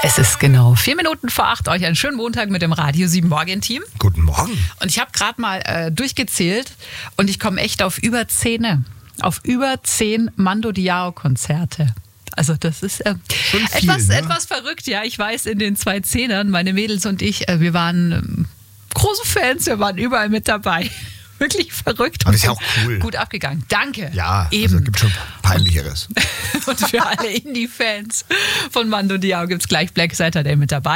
Es ist genau 7:04. Euch einen schönen Montag mit dem Radio 7 Morgen-Team. Guten Morgen. Und ich habe gerade mal durchgezählt und ich komme echt auf über 10 Mando Diao-Konzerte. Also das ist schon viel, etwas verrückt, ja. Ich weiß, in den 2 Zehnern, meine Mädels und ich, wir waren große Fans, wir waren überall mit dabei. Wirklich verrückt. Aber ist ja auch cool. Gut abgegangen. Danke. Ja, eben. Also gibt schon Peinlicheres. Und für alle Indie-Fans von Mando Diao gibt es gleich Black Saturday mit dabei.